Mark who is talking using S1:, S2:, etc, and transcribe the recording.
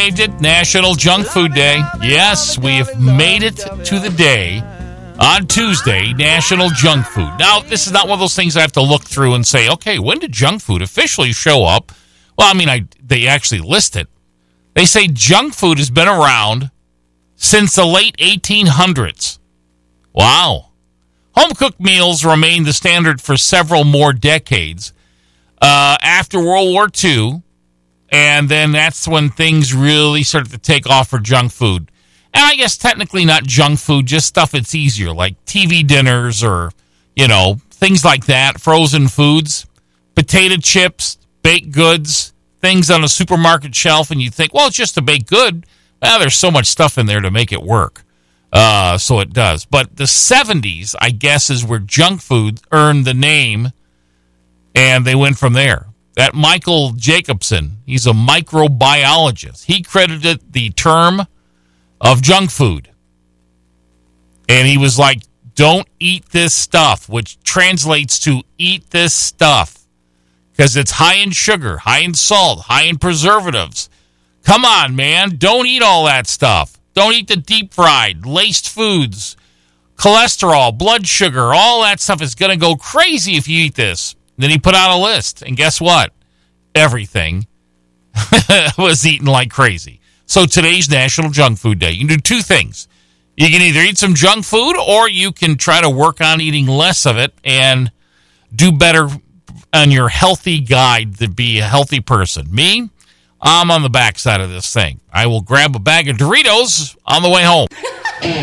S1: made it. National Junk Food Day. Yes, we have made it to the day on Tuesday, National Junk Food. Now, this is not one of those things I have to look through and say, okay, when did junk food officially show up? Well, I mean, they actually list it. They say junk food has been around since the late 1800s. Wow. Home-cooked meals remained the standard for several more decades. After World War II, and then that's when things really started to take off for junk food. And I guess technically not junk food, just stuff that's easier, like TV dinners or, things like that, frozen foods, potato chips, baked goods, things on a supermarket shelf, and you think, well, it's just a baked good. Well, there's so much stuff in there to make it work. So it does. But the 70s, I guess, is where junk food earned the name, and they went from there. That Michael Jacobson, he's a microbiologist. He credited the term of junk food. And he was like, don't eat this stuff, which translates to eat this stuff. Because it's high in sugar, high in salt, high in preservatives. Come on, man. Don't eat all that stuff. Don't eat the deep fried, laced foods, cholesterol, blood sugar. All that stuff is going to go crazy if you eat this. Then he put out a list. And guess what? Everything was eaten like crazy. So today's National Junk Food Day. You can do two things. You can either eat some junk food or you can try to work on eating less of it and do better on your healthy guide to be a healthy person. Me, I'm on the backside of this thing. I will grab a bag of Doritos on the way home.